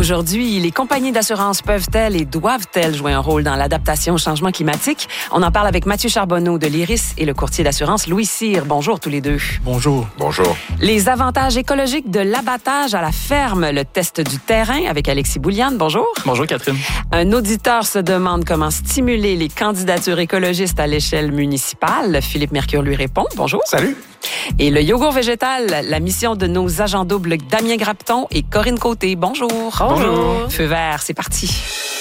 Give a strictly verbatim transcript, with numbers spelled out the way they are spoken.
Aujourd'hui, les compagnies d'assurance peuvent-elles et doivent-elles jouer un rôle dans l'adaptation au changement climatique? On en parle avec Mathieu Charbonneau de l'Iris et le courtier d'assurance Louis Cyr. Bonjour tous les deux. Bonjour. Bonjour. Les avantages écologiques de l'abattage à la ferme, le test du terrain avec Alexis Bouliane. Bonjour. Bonjour Catherine. Un auditeur se demande comment stimuler les candidatures écologistes à l'échelle municipale. Philippe Mercure lui répond. Bonjour. Salut. Et le yogourt végétal, la mission de nos agents doubles Damien Grapton et Corinne Côté. Bonjour. Bonjour. Feu vert, c'est parti.